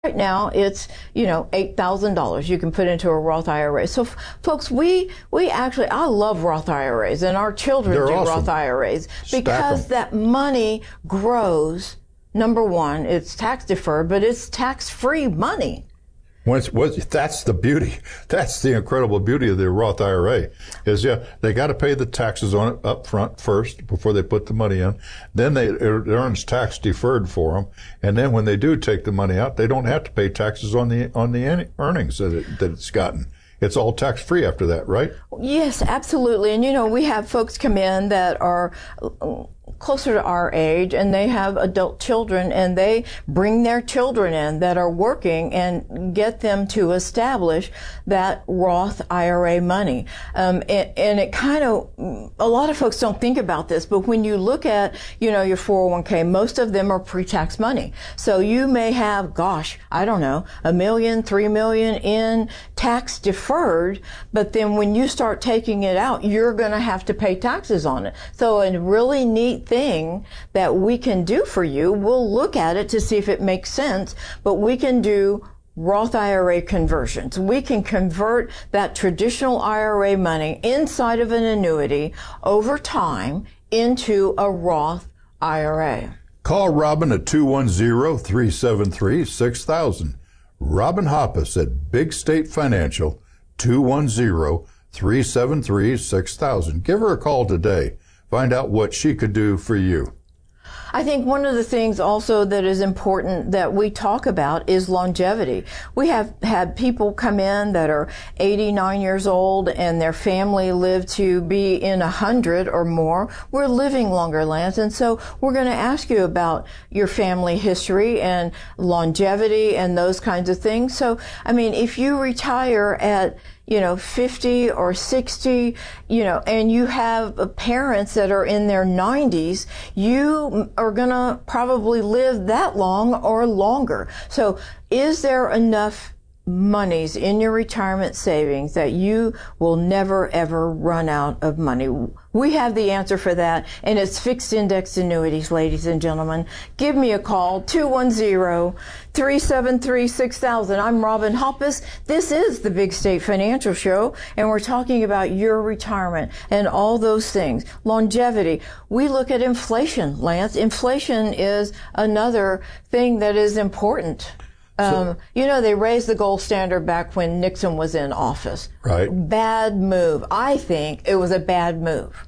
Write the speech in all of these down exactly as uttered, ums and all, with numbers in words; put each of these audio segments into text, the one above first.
Right now, it's, you know, eight thousand dollars you can put into a Roth I R A. So, f- folks, we we actually, I love Roth I R As, and our children They're do awesome. Roth I R As Stack because 'em. that money grows. Number one, it's tax deferred, but it's tax-free money. Once, once, that's the beauty. That's the incredible beauty of the Roth I R A. Is yeah, they got to pay the taxes on it up front first before they put the money in. Then they it earns tax deferred for them, and then when they do take the money out, they don't have to pay taxes on the on the earnings that it, that it's gotten. It's all tax free after that, right? Yes, absolutely. And you know, we have folks come in that are closer to our age, and they have adult children, and they bring their children in that are working and get them to establish that Roth I R A money. Um, and, and it kind of, a lot of folks don't think about this, but when you look at, you know, your four oh one k, most of them are pre-tax money. So you may have, gosh, I don't know, a million, three million in tax deferred, but then when you start taking it out, you're going to have to pay taxes on it. So a really neat thing that we can do for you, we'll look at it to see if it makes sense, but we can do Roth I R A conversions. We can convert that traditional I R A money inside of an annuity over time into a Roth I R A. Call Robin at two one zero, three seven three, six thousand. Robin Hoppus at Big State Financial, two one zero, three seven three, six thousand. Give her a call today. Find out what she could do for you. I think one of the things also that is important that we talk about is longevity. We have had people come in that are eighty-nine years old and their family lived to be in one hundred or more. We're living longer, Lance, and so we're going to ask you about your family history and longevity and those kinds of things. So, I mean, if you retire at you know, fifty or sixty, you know, and you have parents that are in their nineties, you are going to probably live that long or longer. So is there enough monies in your retirement savings that you will never, ever run out of money? We have the answer for that, and it's fixed index annuities, ladies and gentlemen. Give me a call, two one zero, three seven three, six thousand. I'm Robin Hoppus. This is the Big State Financial Show, and we're talking about your retirement and all those things. Longevity. We look at inflation, Lance. Inflation is another thing that is important. Um, you know, they raised the gold standard back when Nixon was in office. Right. Bad move. I think it was a bad move.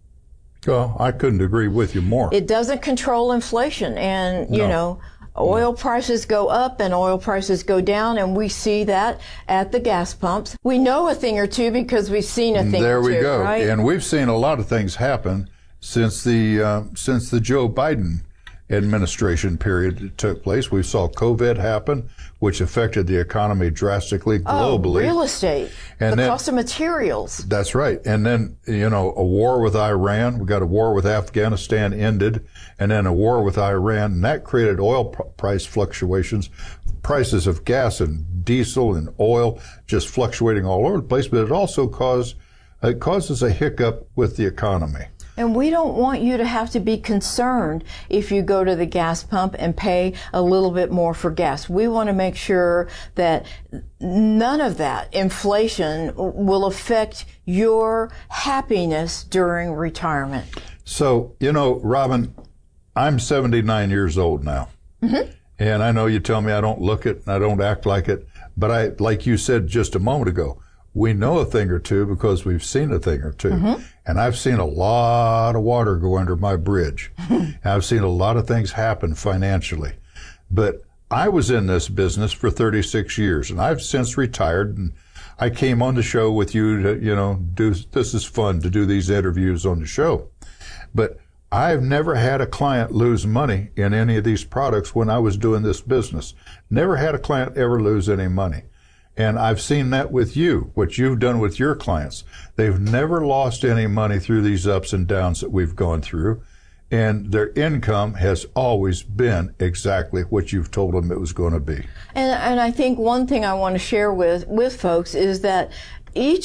Well, I couldn't agree with you more. It doesn't control inflation. And, you No. know, oil prices go up and oil prices go down, and we see that at the gas pumps. We know a thing or two because we've seen a thing there or two, we go. right? And we've seen a lot of things happen since the uh, since the Joe Biden administration period that took place. We saw COVID happen, which affected the economy drastically globally. Oh, real estate, and the then, cost of materials. That's right. And then, you know, a war with Iran. We got a war with Afghanistan ended, and then a war with Iran, and that created oil pr- price fluctuations, prices of gas and diesel and oil just fluctuating all over the place. But it also caused it causes a hiccup with the economy. And we don't want you to have to be concerned if you go to the gas pump and pay a little bit more for gas. We want to make sure that none of that inflation will affect your happiness during retirement. So, you know, Robin, I'm seventy-nine years old now. Mm-hmm. And I know you tell me I don't look it and I don't act like it, but I, like you said just a moment ago, we know a thing or two because we've seen a thing or two. Mm-hmm. And I've seen a lot of water go under my bridge. I've seen a lot of things happen financially. But I was in this business for thirty-six years, and I've since retired. And I came on the show with you to, you know, do, this is fun to do these interviews on the show. But I've never had a client lose money in any of these products when I was doing this business. Never had a client ever lose any money. And I've seen that with you, what you've done with your clients. They've never lost any money through these ups and downs that we've gone through. And their income has always been exactly what you've told them it was going to be. And, and I think one thing I want to share with, with folks is that each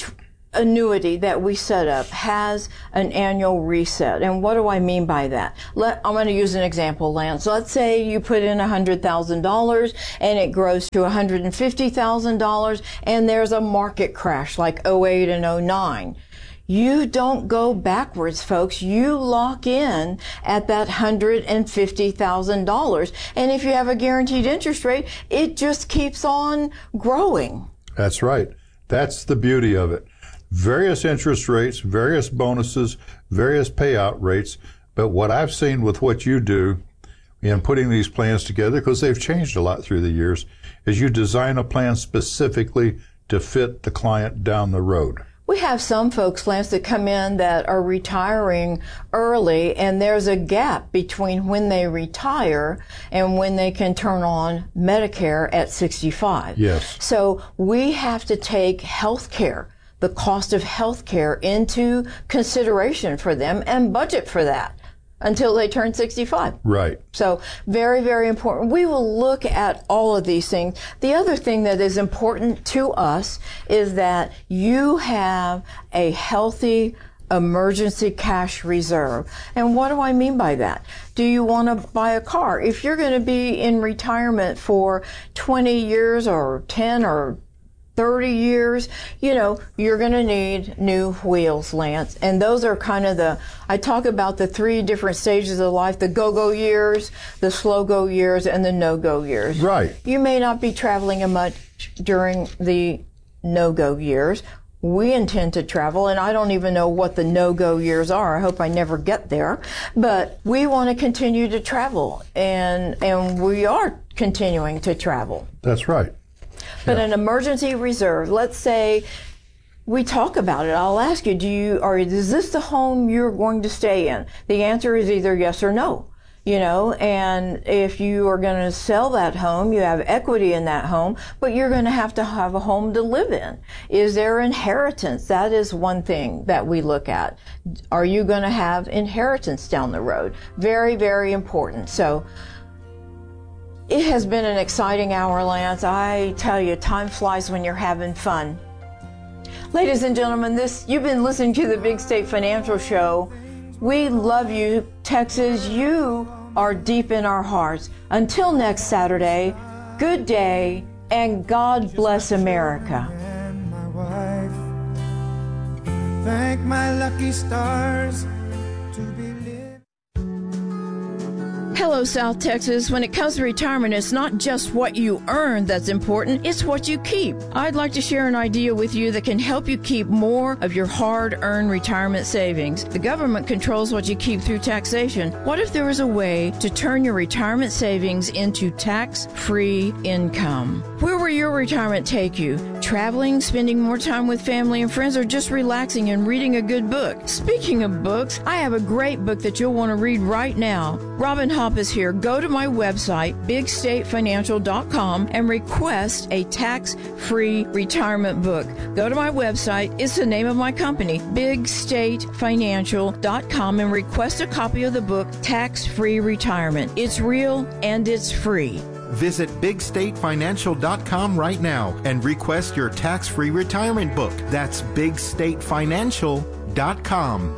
annuity that we set up has an annual reset. And what do I mean by that? Let, I'm going to use an example, Lance. Let's say you put in one hundred thousand dollars and it grows to one hundred fifty thousand dollars and there's a market crash like oh eight and oh nine. You don't go backwards, folks. You lock in at that one hundred fifty thousand dollars. And if you have a guaranteed interest rate, it just keeps on growing. That's right. That's the beauty of it. Various interest rates, various bonuses, various payout rates. But what I've seen with what you do in putting these plans together, because they've changed a lot through the years, is you design a plan specifically to fit the client down the road. We have some folks, Lance, that come in that are retiring early, and there's a gap between when they retire and when they can turn on Medicare at sixty-five. Yes. So we have to take health care, the cost of health care, into consideration for them and budget for that until they turn sixty-five. Right. So very, very important. We will look at all of these things. The other thing that is important to us is that you have a healthy emergency cash reserve. And what do I mean by that? Do you want to buy a car? If you're going to be in retirement for twenty years or ten or thirty years, you know, you're going to need new wheels, Lance. And those are kind of the, I talk about the three different stages of life, the go-go years, the slow-go years, and the no-go years. Right. You may not be traveling much during the no-go years. We intend to travel, and I don't even know what the no-go years are. I hope I never get there. But we want to continue to travel, and and we are continuing to travel. That's right. But Yeah. an emergency reserve, let's say we talk about it. I'll ask you, do you, or is this the home you're going to stay in? The answer is either yes or no, you know, and if you are going to sell that home, you have equity in that home, but you're going to have to have a home to live in. Is there inheritance? That is one thing that we look at. Are you going to have inheritance down the road? Very, very important. So, it has been an exciting hour, Lance. I tell you, time flies when you're having fun. Ladies and gentlemen, this you've been listening to the Big State Financial Show. We love you, Texas. You are deep in our hearts. Until next Saturday, good day, and God bless America. And my wife, thank my lucky stars to be lived. Hello, South Texas. When it comes to retirement, it's not just what you earn that's important, it's what you keep. I'd like to share an idea with you that can help you keep more of your hard-earned retirement savings. The government controls what you keep through taxation. What if there was a way to turn your retirement savings into tax-free income? Where will your retirement take you? Traveling, spending more time with family and friends, or just relaxing and reading a good book? Speaking of books, I have a great book that you'll want to read right now. Robin Hopp is here. Go to my website, big state financial dot com, and request a tax-free retirement book. Go to my website. It's the name of my company, big state financial dot com, and request a copy of the book, Tax-Free Retirement. It's real and it's free. Visit big state financial dot com right now and request your tax-free retirement book. That's big state financial dot com.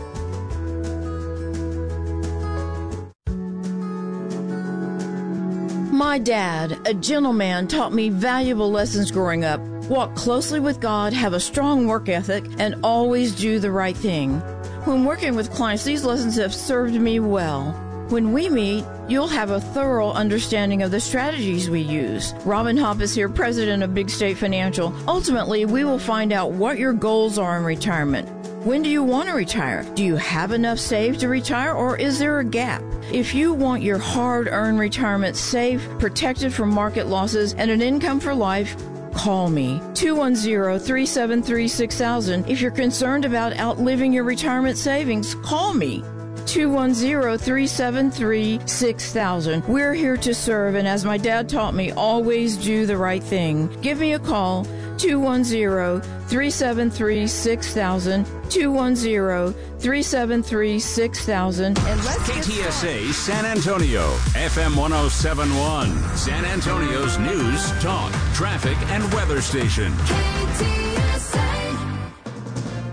My dad, a gentleman, taught me valuable lessons growing up. Walk closely with God, have a strong work ethic, and always do the right thing. When working with clients, these lessons have served me well. When we meet, you'll have a thorough understanding of the strategies we use. Robin Hopp is here, president of Big State Financial. Ultimately, we will find out what your goals are in retirement. When do you want to retire? Do you have enough saved to retire, or is there a gap? If you want your hard-earned retirement safe, protected from market losses, and an income for life, call me, two one zero, three seven three, six thousand. If you're concerned about outliving your retirement savings, call me, two one zero, three seven three, six thousand. We're here to serve, and as my dad taught me, always do the right thing. Give me a call, two one zero, three seven three, six thousand, two one zero, three seven three, six thousand. And let's K T S A San Antonio, F M one oh seven point one, San Antonio's news, talk, traffic, and weather station. K T S A.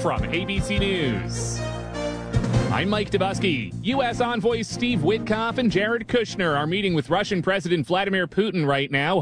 from A B C News. I'm Mike Dubusky. U S envoys Steve Witkoff and Jared Kushner are meeting with Russian President Vladimir Putin right now.